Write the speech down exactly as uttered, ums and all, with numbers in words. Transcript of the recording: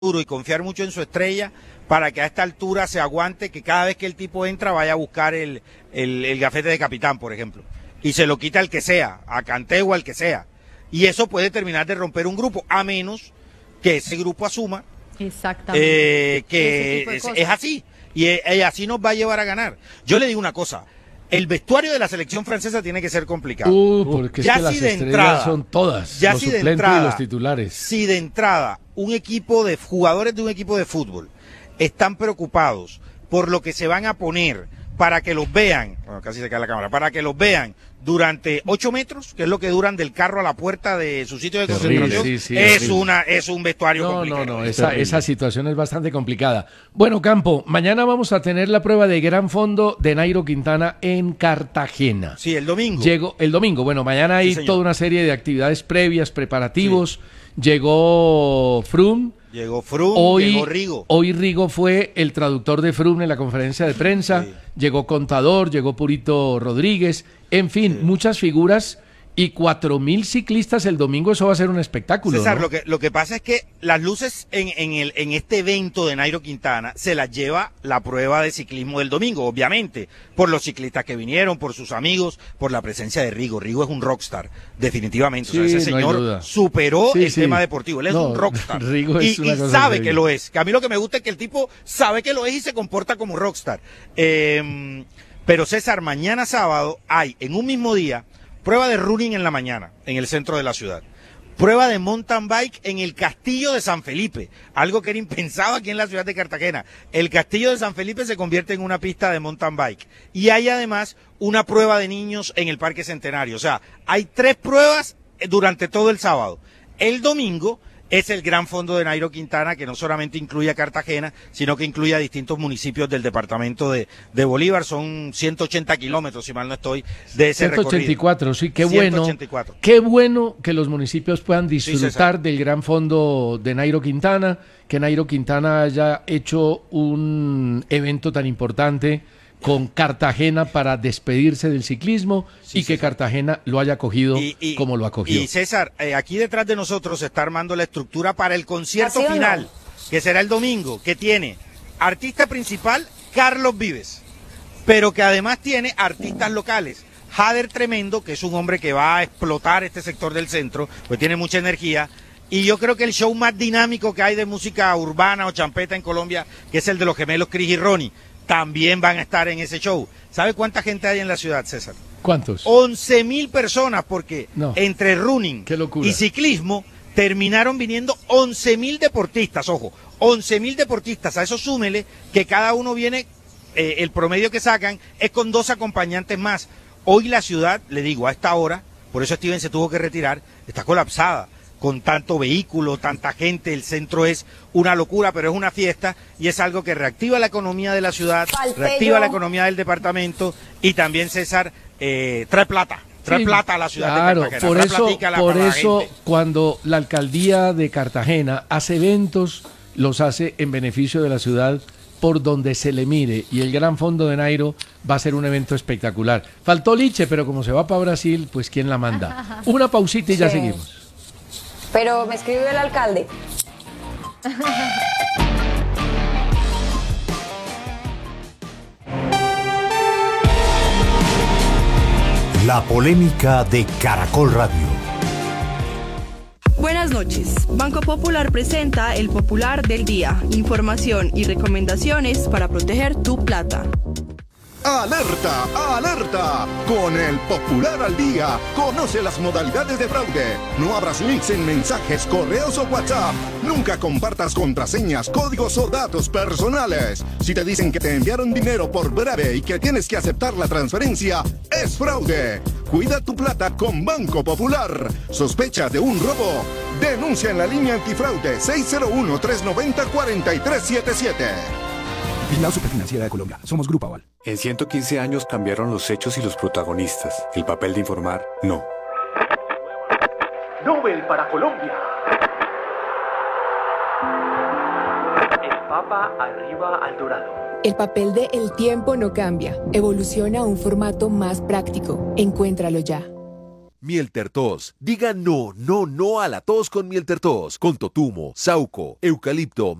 duro y confiar mucho en su estrella para que a esta altura se aguante que cada vez que el tipo entra vaya a buscar el, el, el gafete de capitán, por ejemplo, y se lo quita al que sea, a Kanté o al que sea. Y eso puede terminar de romper un grupo, a menos que ese grupo asuma Exactamente. eh, que es, es así, y, y así nos va a llevar a ganar. Yo le digo una cosa, el vestuario de la selección francesa tiene que ser complicado. Uh, porque ya es que si las de estrellas entrada, son todas, ya los si de suplentes entrada, y los titulares. Si de entrada un equipo de jugadores de un equipo de fútbol están preocupados por lo que se van a poner para que los vean, bueno, casi se cae la cámara, para que los vean durante ocho metros, que es lo que duran del carro a la puerta de su sitio de Terrible, concentración, sí, sí, es terrible. una es un vestuario No, complicado. no, no, esa, esa situación es bastante complicada. Bueno, Campo, mañana vamos a tener la prueba de gran fondo de Nairo Quintana en Cartagena. Sí, el domingo. Llegó el domingo, bueno, mañana hay Sí, toda una serie de actividades previas, preparativos. Sí. Llegó Froome. Llegó Froome, hoy, llegó Rigo. Hoy Rigo fue el traductor de Froome en la conferencia de prensa. Sí. Llegó Contador, llegó Purito Rodríguez. En fin, sí. muchas figuras y cuatro mil ciclistas el domingo. Eso va a ser un espectáculo. César, ¿no? lo que lo que pasa es que las luces en, en, el, en este evento de Nairo Quintana se las lleva la prueba de ciclismo del domingo, obviamente, por los ciclistas que vinieron, por sus amigos, por la presencia de Rigo. Rigo es un rockstar, definitivamente. Sí, o sea, ese no señor superó sí, el sí. tema deportivo. Él es no, un rockstar. Rigo es y una y cosa sabe increíble. que lo es. Que a mí lo que me gusta es que el tipo sabe que lo es y se comporta como rockstar. Eh, pero César, mañana sábado hay en un mismo día prueba de running en la mañana, en el centro de la ciudad. Prueba de mountain bike en el Castillo de San Felipe, algo que era impensado aquí en la ciudad de Cartagena. El Castillo de San Felipe se convierte en una pista de mountain bike. Y hay además una prueba de niños en el Parque Centenario. O sea, hay tres pruebas durante todo el sábado. El domingo es el gran fondo de Nairo Quintana, que no solamente incluye a Cartagena, sino que incluye a distintos municipios del departamento de, de Bolívar. Son ciento ochenta kilómetros, si mal no estoy, de ese ciento ochenta y cuatro, recorrido. sí, qué bueno. ciento ochenta y cuatro. Qué bueno que los municipios puedan disfrutar sí, del gran fondo de Nairo Quintana, que Nairo Quintana haya hecho un evento tan importante con Cartagena para despedirse del ciclismo sí, y que César. Cartagena lo haya cogido y, y, como lo acogió. Y César, eh, aquí detrás de nosotros se está armando la estructura para el concierto final, no? que será el domingo, que tiene artista principal Carlos Vives, pero que además tiene artistas locales. Jader Tremendo, que es un hombre que va a explotar este sector del centro, pues tiene mucha energía. Y yo creo que el show más dinámico que hay de música urbana o champeta en Colombia, que es el de los gemelos Cris y Ronnie, también van a estar en ese show. ¿Sabe cuánta gente hay en la ciudad, César? ¿Cuántos? once mil personas, porque no. entre running y ciclismo terminaron viniendo once mil deportistas, ojo, once mil deportistas. A eso súmele que cada uno viene, eh, el promedio que sacan es con dos acompañantes más. Hoy la ciudad, le digo, a esta hora, por eso Steven se tuvo que retirar, está colapsada. Con tanto vehículo, tanta gente, el centro es una locura, pero es una fiesta y es algo que reactiva la economía de la ciudad, Falte reactiva yo. la economía del departamento y también, César, eh, trae plata, trae sí, plata a la ciudad claro, de Cartagena. Por trae eso, platica la, por para eso la gente. Cuando la alcaldía de Cartagena hace eventos, los hace en beneficio de la ciudad por donde se le mire, y el Gran Fondo de Nairo va a ser un evento espectacular. Faltó Liche, pero como se va para Brasil, pues ¿quién la manda? Una pausita y ya Sí. seguimos. Pero me escribió el alcalde. La polémica de Caracol Radio. Buenas noches. Banco Popular presenta el Popular del Día. Información y recomendaciones para proteger tu plata. ¡Alerta! ¡Alerta! Con el Popular al Día, conoce las modalidades de fraude. No abras links en mensajes, correos o WhatsApp. Nunca compartas contraseñas, códigos o datos personales. Si te dicen que te enviaron dinero por breve y que tienes que aceptar la transferencia, es fraude. Cuida tu plata con Banco Popular. ¿Sospechas de un robo? Denuncia en la línea antifraude seis cero uno, tres nueve cero, cuatro tres siete siete. Vigilado Superfinanciera de Colombia. Somos Grupo Aval. En ciento quince años cambiaron los hechos y los protagonistas. El papel de informar, no. Nobel para Colombia. El Papa arriba al dorado. El papel de El Tiempo no cambia. Evoluciona a un formato más práctico. Encuéntralo ya. Mieltertos. Diga no, no, no a la tos con Mieltertos. Con totumo, sauco, eucalipto,